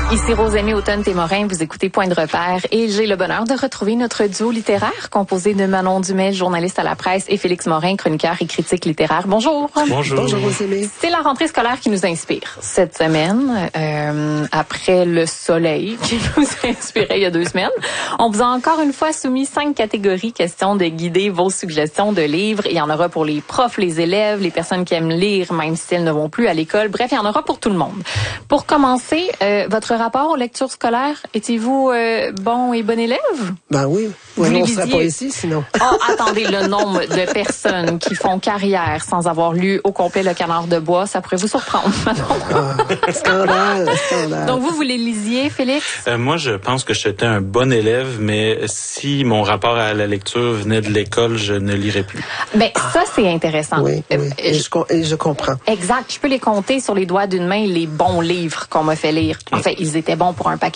Ici Rosemée Automne-Témorin, vous écoutez Point de repère et j'ai le bonheur de retrouver notre duo littéraire composé de Manon Dumais, journaliste à la presse, et Félix Morin, chroniqueur et critique littéraire. Bonjour. Bonjour. Bonjour Rosemée. C'est la rentrée scolaire qui nous inspire cette semaine. Après le soleil qui nous a inspiré il y a 2 semaines, on vous a encore une fois soumis 5 catégories, question de guider vos suggestions de livres. Il y en aura pour les profs, les élèves, les personnes qui aiment lire, même si elles ne vont plus à l'école. Bref, il y en aura pour tout le monde. Pour commencer, votre rapport aux lectures scolaires, étiez-vous bon et bon élève? Ben oui. Ouais, on ne serait pas ici sinon. Oh, attendez, le nombre de personnes qui font carrière sans avoir lu au complet Le Canard de bois, ça pourrait vous surprendre. Scandale. Donc vous les lisiez, Félix? Moi, je pense que j'étais un bon élève, mais si mon rapport à la lecture venait de l'école, je ne lirais plus. Ben ça, c'est intéressant. Oui. Et je comprends. Exact. Je peux les compter sur les doigts d'une main, les bons livres qu'on m'a fait lire. En fait, ils étaient bons pour un paquet